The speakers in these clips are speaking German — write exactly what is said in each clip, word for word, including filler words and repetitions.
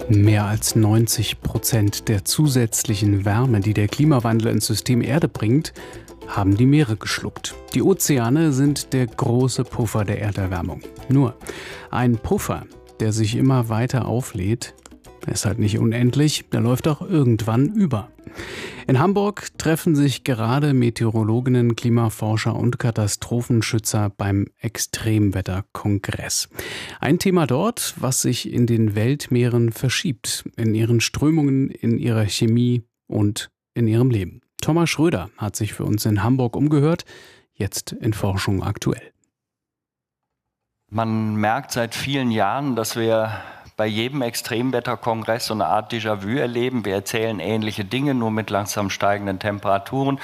Mehr als neunzig Prozent der zusätzlichen Wärme, die der Klimawandel ins System Erde bringt, haben die Meere geschluckt. Die Ozeane sind der große Puffer der Erderwärmung. Nur ein Puffer, der sich immer weiter auflädt, ist halt nicht unendlich, der läuft auch irgendwann über. In Hamburg treffen sich gerade Meteorologinnen, Klimaforscher und Katastrophenschützer beim Extremwetterkongress. Ein Thema dort, was sich in den Weltmeeren verschiebt, in ihren Strömungen, in ihrer Chemie und in ihrem Leben. Thomas Schröder hat sich für uns in Hamburg umgehört, jetzt in Forschung aktuell. Man merkt seit vielen Jahren, dass wir bei jedem Extremwetterkongress so eine Art Déjà-vu erleben. Wir erzählen ähnliche Dinge, nur mit langsam steigenden Temperaturen.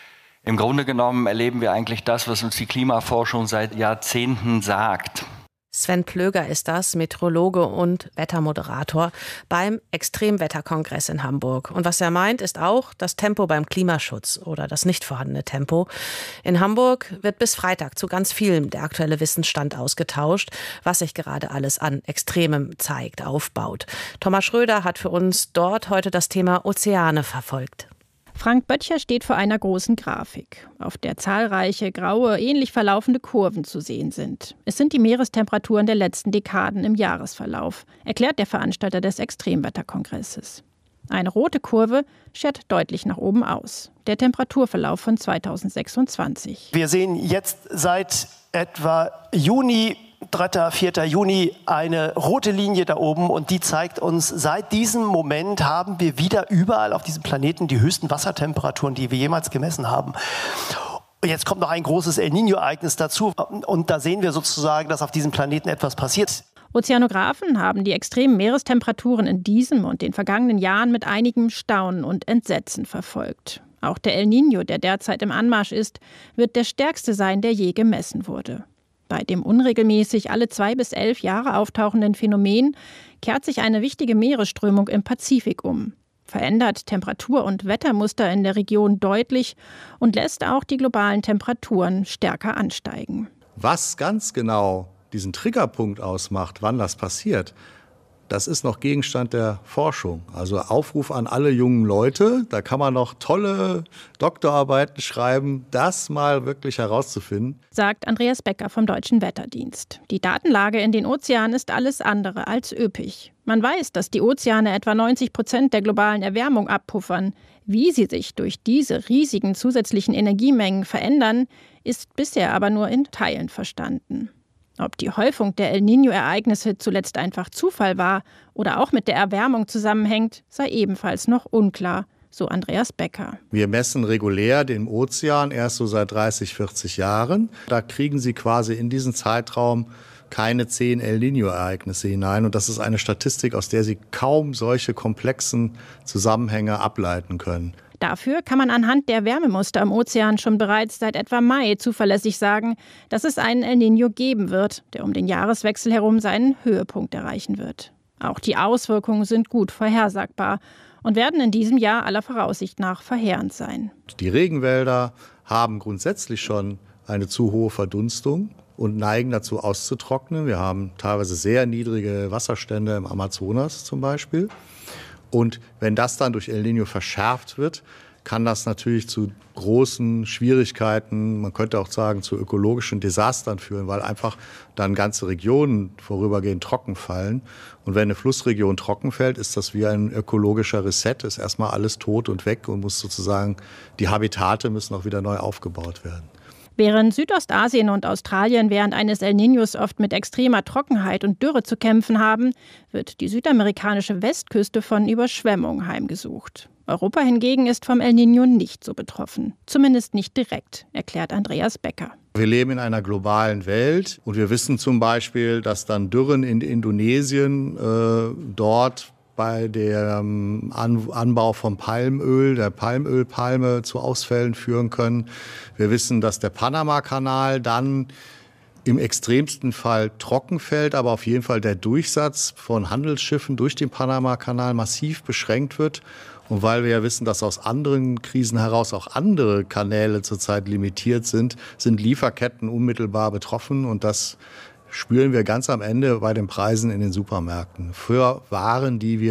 Im Grunde genommen erleben wir eigentlich das, was uns die Klimaforschung seit Jahrzehnten sagt. Sven Plöger ist das, Meteorologe und Wettermoderator beim Extremwetterkongress in Hamburg. Und was er meint, ist auch das Tempo beim Klimaschutz oder das nicht vorhandene Tempo. In Hamburg wird bis Freitag zu ganz vielem der aktuelle Wissensstand ausgetauscht, was sich gerade alles an Extremem zeigt, aufbaut. Thomas Schröder hat für uns dort heute das Thema Ozeane verfolgt. Frank Böttcher steht vor einer großen Grafik, auf der zahlreiche graue, ähnlich verlaufende Kurven zu sehen sind. Es sind die Meerestemperaturen der letzten Dekaden im Jahresverlauf, erklärt der Veranstalter des Extremwetterkongresses. Eine rote Kurve schert deutlich nach oben aus. Der Temperaturverlauf von zweitausendsechsundzwanzig. Wir sehen jetzt seit etwa Juni, dritter, vierter Juni eine rote Linie da oben und die zeigt uns, seit diesem Moment haben wir wieder überall auf diesem Planeten die höchsten Wassertemperaturen, die wir jemals gemessen haben. Und jetzt kommt noch ein großes El Niño-Ereignis dazu und da sehen wir sozusagen, dass auf diesem Planeten etwas passiert. Ozeanographen haben die extremen Meerestemperaturen in diesem und den vergangenen Jahren mit einigem Staunen und Entsetzen verfolgt. Auch der El Niño, der derzeit im Anmarsch ist, wird der stärkste sein, der je gemessen wurde. Bei dem unregelmäßig alle zwei bis elf Jahre auftauchenden Phänomen kehrt sich eine wichtige Meeresströmung im Pazifik um, verändert Temperatur- und Wettermuster in der Region deutlich und lässt auch die globalen Temperaturen stärker ansteigen. Was ganz genau diesen Triggerpunkt ausmacht, wann das passiert, das ist noch Gegenstand der Forschung. Also Aufruf an alle jungen Leute, da kann man noch tolle Doktorarbeiten schreiben, das mal wirklich herauszufinden. Sagt Andreas Becker vom Deutschen Wetterdienst. Die Datenlage in den Ozeanen ist alles andere als üppig. Man weiß, dass die Ozeane etwa neunzig Prozent der globalen Erwärmung abpuffern. Wie sie sich durch diese riesigen zusätzlichen Energiemengen verändern, ist bisher aber nur in Teilen verstanden. Ob die Häufung der El Niño-Ereignisse zuletzt einfach Zufall war oder auch mit der Erwärmung zusammenhängt, sei ebenfalls noch unklar, so Andreas Becker. Wir messen regulär den Ozean erst so seit dreißig, vierzig Jahren. Da kriegen Sie quasi in diesen Zeitraum keine zehn El Niño-Ereignisse hinein. Und das ist eine Statistik, aus der Sie kaum solche komplexen Zusammenhänge ableiten können. Dafür kann man anhand der Wärmemuster am Ozean schon bereits seit etwa Mai zuverlässig sagen, dass es einen El Niño geben wird, der um den Jahreswechsel herum seinen Höhepunkt erreichen wird. Auch die Auswirkungen sind gut vorhersagbar und werden in diesem Jahr aller Voraussicht nach verheerend sein. Die Regenwälder haben grundsätzlich schon eine zu hohe Verdunstung und neigen dazu auszutrocknen. Wir haben teilweise sehr niedrige Wasserstände im Amazonas zum Beispiel. Und wenn das dann durch El Niño verschärft wird, kann das natürlich zu großen Schwierigkeiten, man könnte auch sagen zu ökologischen Desastern führen, weil einfach dann ganze Regionen vorübergehend trocken fallen. Und wenn eine Flussregion trocken fällt, ist das wie ein ökologischer Reset, ist erstmal alles tot und weg und muss sozusagen, die Habitate müssen auch wieder neu aufgebaut werden. Während Südostasien und Australien während eines El Niños oft mit extremer Trockenheit und Dürre zu kämpfen haben, wird die südamerikanische Westküste von Überschwemmungen heimgesucht. Europa hingegen ist vom El Niño nicht so betroffen. Zumindest nicht direkt, erklärt Andreas Becker. Wir leben in einer globalen Welt und wir wissen zum Beispiel, dass dann Dürren in Indonesien äh, dort bei dem Anbau von Palmöl, der Palmölpalme, zu Ausfällen führen können. Wir wissen, dass der Panama-Kanal dann im extremsten Fall trocken fällt, aber auf jeden Fall der Durchsatz von Handelsschiffen durch den Panama-Kanal massiv beschränkt wird. Und weil wir ja wissen, dass aus anderen Krisen heraus auch andere Kanäle zurzeit limitiert sind, sind Lieferketten unmittelbar betroffen und das spüren wir ganz am Ende bei den Preisen in den Supermärkten. Für Waren, die wir